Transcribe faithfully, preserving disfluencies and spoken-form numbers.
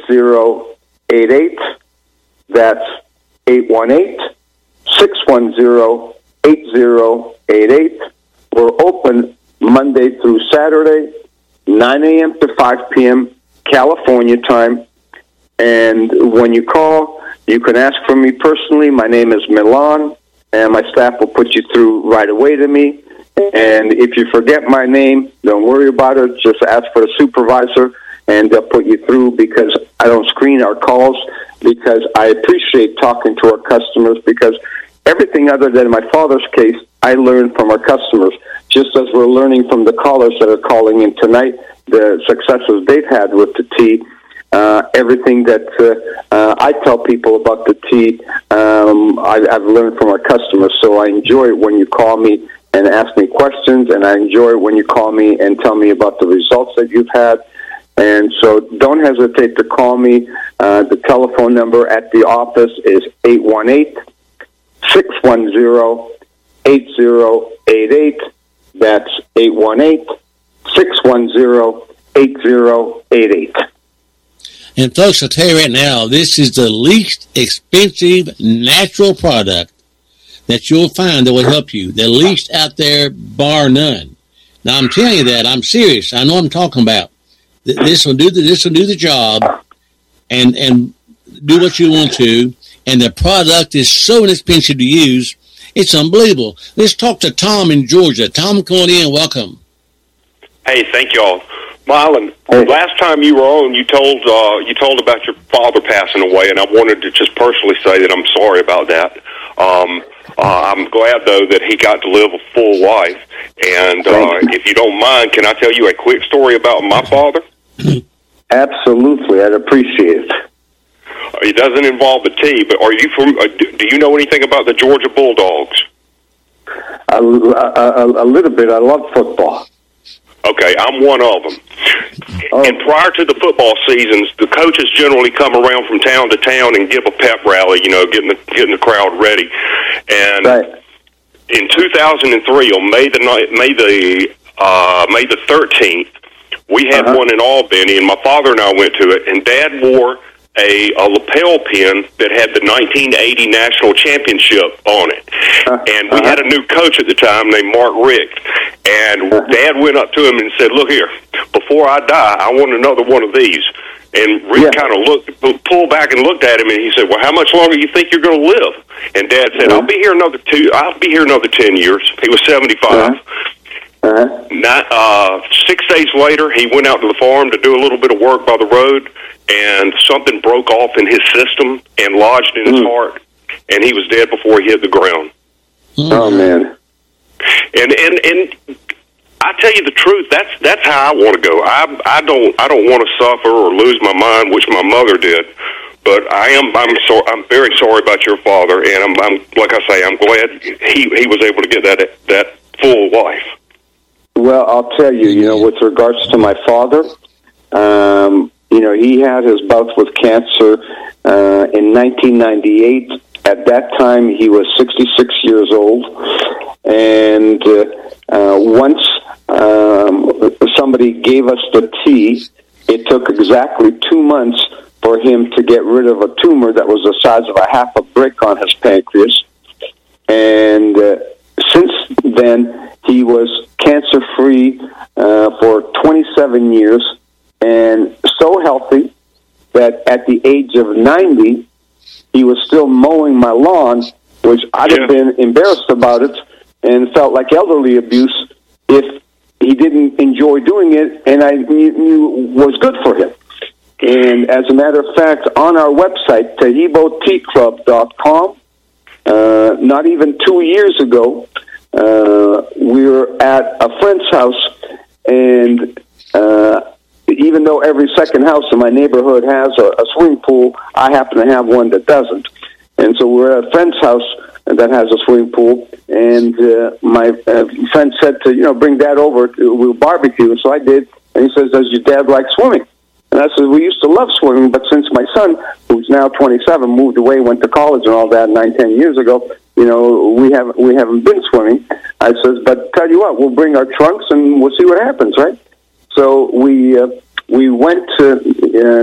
zero eight eight. That's eight one eight, six one zero, eight zero eight eight. We're open Monday through Saturday, nine a.m. to five p.m. California time. And when you call, you can ask for me personally. My name is Milan, and my staff will put you through right away to me. And if you forget my name, don't worry about it. Just ask for the supervisor, and they'll put you through, because I don't screen our calls, because I appreciate talking to our customers, because everything other than my father's case, I learned from our customers, just as we're learning from the callers that are calling in tonight, the successes they've had with the tea. Uh, everything that uh, uh, I tell people about the tea, um, I, I've learned from our customers. So I enjoy it when you call me and ask me questions, and I enjoy it when you call me and tell me about the results that you've had. And so don't hesitate to call me. Uh, the telephone number at the office is eight one eight, six one zero, eight zero eight eight. That's eight one eight, six one zero, eight zero eight eight. And folks, I'll tell you right now, this is the least expensive natural product that you'll find that will help you. The least out there, bar none. Now, I'm telling you that. I'm serious. I know what I'm talking about. This will do the, this will do the job and, and do what you want to. And the product is so inexpensive to use, it's unbelievable. Let's talk to Tom in Georgia. Tom, come on in. Welcome. Hey, thank you all. Marlon, last time you were on, you told uh, you told about your father passing away, and I wanted to just personally say that I'm sorry about that. Um, uh, I'm glad, though, that he got to live a full life. And uh, if you don't mind, can I tell you a quick story about my father? Absolutely, I'd appreciate it. Uh, it doesn't involve the tea, but are you from? Uh, do, do you know anything about the Georgia Bulldogs? A, a, a, a little bit. I love football. Okay, I'm one of them. Oh. And prior to the football seasons, the coaches generally come around from town to town and give a pep rally, you know, getting the getting the crowd ready. And right. in two thousand three, on May the May the uh, May the thirteenth, we had uh-huh. one in Albany, and my father and I went to it. And Dad wore a, a lapel pin that had the nineteen eighty national championship on it. Uh, and we uh-huh. had a new coach at the time named Mark Richt. And uh-huh. Dad went up to him and said, "Look here, before I die, I want another one of these." And Rick yeah. kind of looked, pulled back and looked at him, and he said, "Well, how much longer do you think you're going to live?" And Dad said, uh-huh. "I'll be here another two. I'll be here another ten years." He was seventy-five. Uh-huh. Uh-huh. Not, uh, six days later, he went out to the farm to do a little bit of work by the road, and something broke off in his system and lodged in his mm. heart, and he was dead before he hit the ground. Mm. Oh, man. And and and I tell you the truth, that's that's how I want to go. I I don't I don't want to suffer or lose my mind, which my mother did. But I am I'm so I'm very sorry about your father, and I'm, I'm like I say, I'm glad he he was able to get that that full life. Well, I'll tell you, you know, with regards to my father, um, you know, he had his bout with cancer uh, in nineteen ninety-eight. At that time, he was sixty-six years old, and uh, uh, once um, somebody gave us the tea, it took exactly two months for him to get rid of a tumor that was the size of a half a brick on his pancreas. And uh, since then, he was cancer-free uh, for twenty-seven years, and so healthy that at the age of ninety, he was still mowing my lawn, which I'd yeah. have been embarrassed about it and felt like elderly abuse if he didn't enjoy doing it, and I knew, knew was good for him. And as a matter of fact, on our website, taheebo tea club dot com, uh, not even two years ago, uh, we were at a friend's house, and uh, even though every second house in my neighborhood has a, a swimming pool, I happen to have one that doesn't. And so we're at a friend's house that has a swimming pool, and uh, my uh, friend said to, you know, bring Dad over, to, we'll barbecue. And so I did, and he says, does your dad like swimming? And I said, we used to love swimming, but since my son, who's now twenty-seven, moved away, went to college and all that nine, ten years ago, you know, we haven't, we haven't been swimming. I says, but tell you what, we'll bring our trunks and we'll see what happens, right? So we uh, we went to uh,